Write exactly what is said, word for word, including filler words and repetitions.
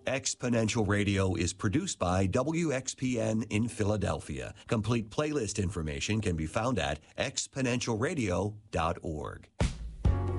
Exponential Radio is produced by W X P N in Philadelphia. Complete playlist information can be found at exponential radio dot org.